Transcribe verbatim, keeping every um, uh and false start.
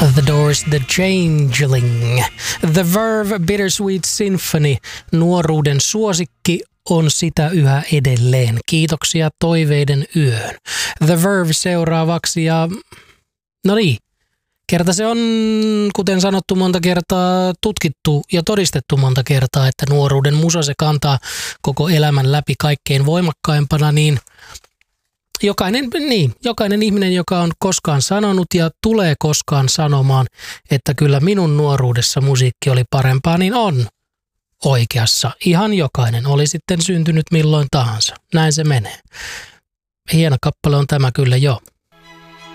The Doors, The Changeling. The Verve, Bittersweet Symphony. Nuoruuden suosikki on sitä yhä edelleen. Kiitoksia toiveiden yön. The Verve seuraavaksi ja no niin. Kerta se on, kuten sanottu monta kertaa, tutkittu ja todistettu monta kertaa, että nuoruuden musa se kantaa koko elämän läpi kaikkein voimakkaimpana, niin jokainen, niin jokainen ihminen, joka on koskaan sanonut ja tulee koskaan sanomaan, että kyllä minun nuoruudessa musiikki oli parempaa, niin on oikeassa. Ihan jokainen, oli sitten syntynyt milloin tahansa. Näin se menee. Hieno kappale on tämä kyllä jo.